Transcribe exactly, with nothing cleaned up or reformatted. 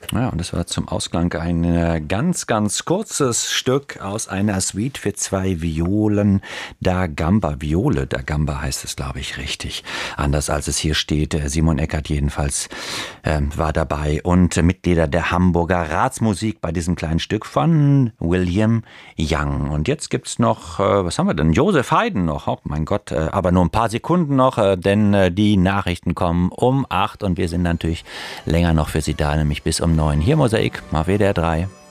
Ja, und das war zum Ausklang ein äh, ganz, ganz kurzes Stück aus einer Suite für zwei Violen da Gamba. Viole da Gamba heißt es, glaube ich, richtig. Anders als es hier steht. Simon Eckert jedenfalls äh, war dabei und äh, Mitglieder der Hamburger Ratsmusik bei diesem kleinen Stück von William Young. Und jetzt gibt's noch, äh, was haben wir denn? Joseph Haydn noch. Oh mein Gott, äh, aber nur ein paar Sekunden noch, äh, denn äh, die Nachrichten kommen um acht und wir sind natürlich länger noch für Sie da, nämlich bis um neun. Hier Mosaik, mal W D R drei.